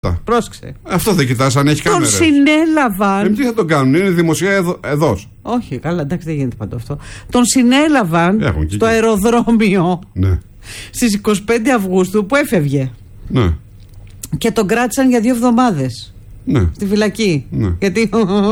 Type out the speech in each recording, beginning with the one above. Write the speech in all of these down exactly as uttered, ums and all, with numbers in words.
Πρόσεξε. Αυτό δεν κοιτάς αν έχει κάμερες. Τον συνέλαβαν. Ε, τι θα τον κάνουν, είναι δημοσία εδω, εδώς. Όχι, καλά, εντάξει, δεν γίνεται παντού αυτό. Τον συνέλαβαν Έχουν στο αεροδρόμιο, ναι, στις είκοσι πέντε Αυγούστου που έφευγε. Ναι. Και τον κράτησαν για δύο εβδομάδες. Ναι. Στη φυλακή. Ναι. Γιατί.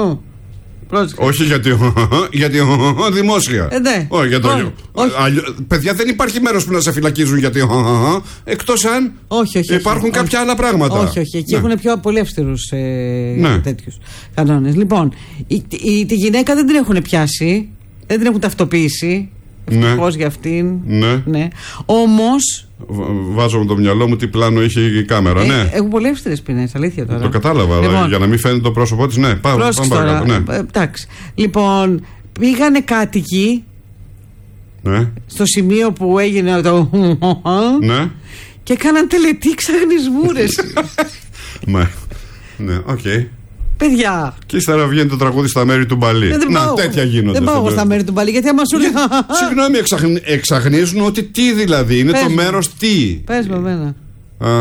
Πρόσεξε. Όχι γιατί. γιατί δημόσια. Ε, ναι. Όχι, για το... όχι. Αλλιώ... Παιδιά, δεν υπάρχει μέρος που να σε φυλακίζουν γιατί. Εκτός αν όχι, όχι, υπάρχουν όχι, κάποια όχι. άλλα πράγματα. Όχι, όχι. Εκεί ναι. έχουν πιο πολύ αυστηρούς ε, ναι. τέτοιους κανόνες. Λοιπόν, η, η, τη γυναίκα δεν την έχουν πιάσει, δεν την έχουν ταυτοποιήσει. Ευτυχώς για αυτήν. Ναι. ναι. Όμως. Βάζω με το μυαλό μου τι πλάνο είχε η κάμερα. Ε, ναι. Έχουν πολύ αυστηρές ποινές, αλήθεια τώρα. Το κατάλαβα, λοιπόν, για να μην φαίνεται το πρόσωπό της. Ναι, πάμε, πάμε παρακάτω. Ναι. Εντάξει. Λοιπόν, πήγανε κάτοικοι. Ναι. Στο σημείο που έγινε το. Ναι. Και έκαναν τελετή ξαγνισμούρες. Ναι. Ναι, οκ. Okay. Παιδιά. Και ύστερα βγαίνει το τραγούδι στα μέρη του μπαλί. Ε, να, πάω. τέτοια γίνονται. Δεν πάω στα μέρη του μπαλί, γιατί άμα σου λέει. Συγγνώμη, εξαγν, εξαγνίζουν ότι τι δηλαδή, είναι Πες το μου. μέρος τι. Πες με εμένα. Α,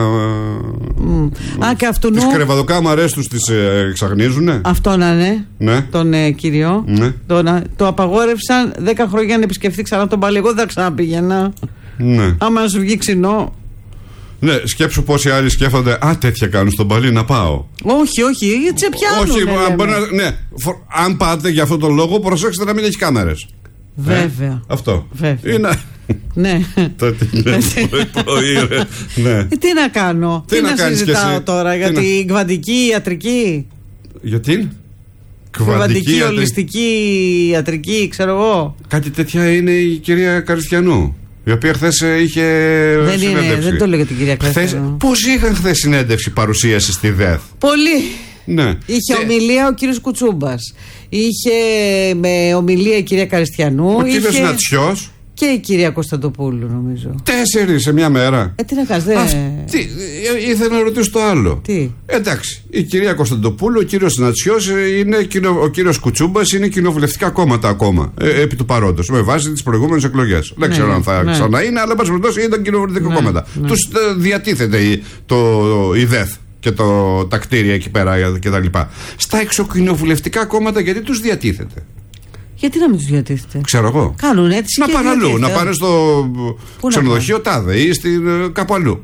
mm. Α, και αυτού τις κρεβαδοκάμαρες τους τις ε, εξαγνίζουνε. Αυτό να είναι. Ναι. Τον ε, κύριο. Ναι. Το, να, το απαγόρευσαν δέκα χρόνια να επισκεφθεί ξανά τον μπαλί. Εγώ δεν θα ξαναπήγαινα. Ναι. Άμα να σου βγει ξινό. Ναι, σκέψου πόσοι άλλοι σκέφτονται. Α, τέτοια κάνουν στον μπαλί, να πάω. Όχι, όχι, γιατί σε πιάνουν. Όχι, ναι, μπορεί να, ναι. Αν πάτε για αυτόν τον λόγο, προσέξτε να μην έχει κάμερες. Βέβαια. Ε, αυτό. Βέβαια. Είναι. Ναι. Τότε είναι πρωί, ρε. Ναι. Τι να κάνω, τι, τι να, να συζητάω τώρα για την κβαντική ιατρική. Για την κβαντική ολιστική ιατρική, ξέρω εγώ. Κάτι τέτοια είναι η κυρία Καριστιανού, η οποία χθες είχε δεν συνέντευξη. Είναι, δεν το λέω για την κυρία Καριστιανού. Πώς είχαν χθες συνέντευξη, παρουσίαση στη ΔΕΘ? Πολύ. Ναι. Είχε και... ομιλία ο κύριος Κουτσούμπας. Είχε με ομιλία η κυρία Καριστιανού. Ο κύριος είχε... Νατσιός. Και η κυρία Κωνσταντοπούλου, νομίζω. Τέσσερις σε μια μέρα. Ε, τι να κάνεις, δεν... Τι, ήθελα να ρωτήσω το άλλο. Τι. Εντάξει, η κυρία Κωνσταντοπούλου, ο κύριος Νατσιός, είναι, ο κύριος Κουτσούμπας είναι κοινοβουλευτικά κόμματα ακόμα. Ε, επί του παρόντος, με βάση τις προηγούμενες εκλογές. Δεν ναι, ξέρω αν θα ναι. ξανά είναι, αλλά πάση περιπτώσει ήταν κοινοβουλευτικά ναι, κόμματα. Ναι. Τους διατίθεται η, το, η ΔΕΘ και το, τα κτίρια εκεί πέρα κτλ. Στα εξοκοινοβουλευτικά κόμματα, γιατί τους διατίθεται? Γιατί να μην τους διατίθεται? Ξέρω εγώ. Κάνουν έτσι. Να πάνε αλλού, να πάνε στο ξενοδοχείο τάδε ή στην, κάπου αλλού.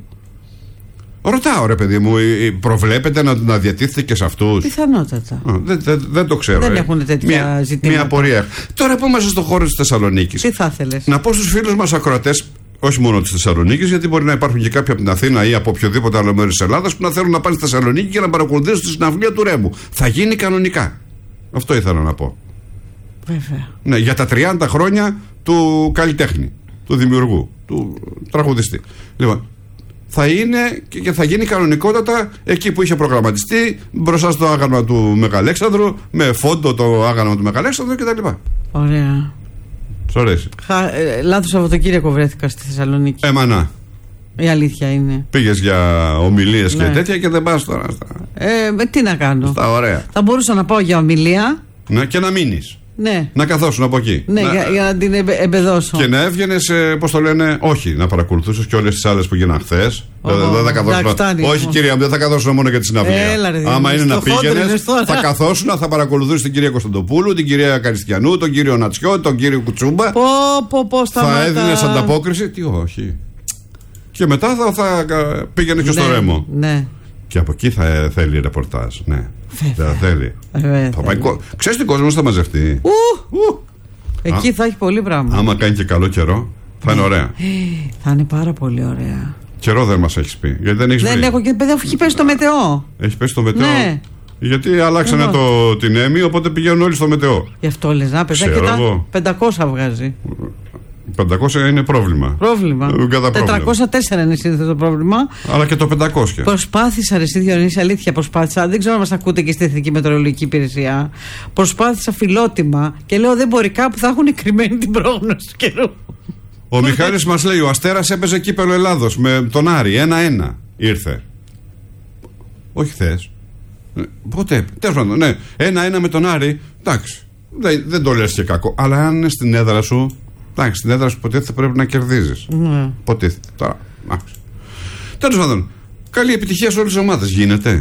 Ρωτάω, ρε παιδί μου, προβλέπετε να, να διατίθεται και σε αυτούς? Πιθανότατα. Α, δεν, δεν, δεν το ξέρω. Δεν ε. έχουν τέτοια μια, ζητήματα. Μια απορία. Τώρα που είμαστε στον χώρο της Θεσσαλονίκης, τι θα ήθελες? Να πω στους φίλους μας ακροατές, όχι μόνο της Θεσσαλονίκης, γιατί μπορεί να υπάρχουν και κάποιοι από την Αθήνα ή από οποιοδήποτε άλλο μέρος της Ελλάδας που να θέλουν να πάνε στη Θεσσαλονίκη και να παρακολουθήσουν τη συναυλία του Ρέμου. Θα γίνει κανονικά. Αυτό ήθελα να πω. Βέβαια. Ναι, για τα τριάντα χρόνια του καλλιτέχνη, του δημιουργού, του τραγουδιστή. Λοιπόν, θα είναι και θα γίνει κανονικότατα εκεί που είχε προγραμματιστεί, μπροστά στο άγαλμα του Μεγαλέξανδρου, με φόντο το άγαλμα του Μεγαλέξανδρου κτλ. Ωραία. Σ' αρέσει? Χα, ε, λάθος Σαββατοκύριακο βρέθηκα στη Θεσσαλονίκη. Εμανά. Η αλήθεια είναι. Πήγες για ομιλίες ναι. και τέτοια και δεν πας τώρα στα... Ε, τι να κάνω. Στα ωραία. Θα μπορούσα να πάω για ομιλία. Ναι, και να μείνεις. Ναι. Να καθόσουν από εκεί. Ναι, να... Για, για να την εμπε, εμπεδώσω. Και να έβγαινες, πώς το λένε, όχι, να παρακολουθούσες και όλες τις άλλες που γίναν χθες. Oh, δεν θα καθόσουν. Όχι, κυρία μου, δεν θα καθόσουν μόνο για τη συναυλία. Άμα είναι να πήγαινες, θα καθόσουν, θα παρακολουθούσες την κυρία Κωνσταντοπούλου, την κυρία Καριστιανού, τον κύριο Νατσιό, τον κύριο Κουτσούμπα. Πω, πω, πω, θα έδινες ανταπόκριση. Τι όχι. Και μετά θα, θα πήγαινε και στο ναι, Ρέμο. Ναι. Και από εκεί θα θέλει ρεπορτάζ. Ναι. Βέβαια. Θα θέλει. Βέβαια, θα πάει... Ξέρεις τι κόσμος θα μαζευτεί. Ου! Ου! Εκεί Α, θα έχει πολύ πράγμα. Άμα κάνει και καλό καιρό, θα είναι ωραία. Θα είναι πάρα πολύ ωραία. Καιρό δεν μας έχεις πει. Γιατί δεν έχεις Δεν βρει. έχω και παιδιά, έχει πέσει το μετεό. Έχει πέσει το μετεό. Ναι. Γιατί αλλάξανε το, την Έμι, οπότε πηγαίνουν όλοι στο μετεό. Γι' αυτό λες να παιδιά και τα πεντακόσια βγάζει. πεντακόσια είναι πρόβλημα. Πρόβλημα. τετρακόσια τέσσερα είναι συνήθως το πρόβλημα. Αλλά και το πεντακόσια. Προσπάθησα, ρε εσύ Διονύση, αλήθεια προσπάθησα. Δεν ξέρω αν μας ακούτε και στην Εθνική Μετεωρολογική Υπηρεσία. Προσπάθησα φιλότιμα και λέω δεν μπορεί, κάπου θα έχουν κρυμμένη την πρόγνωση του καιρού. Ο Μιχάλης μας λέει: ο Αστέρας έπαιζε κύπελλο Ελλάδος με τον Άρη. Ένα-ένα ήρθε. Όχι χθες. Πότε, τέλος πάντων, ναι. Ένα-ένα με τον Άρη. Εντάξει. Δεν, δεν το λες και κακό. Αλλά αν είναι στην έδρα σου. Εντάξει, στην έδρα σου υποτίθεται πρέπει να κερδίζεις. Mm. Υποτίθεται. Τώρα. Τέλος πάντων, καλή επιτυχία σε όλες τις ομάδες. Γίνεται.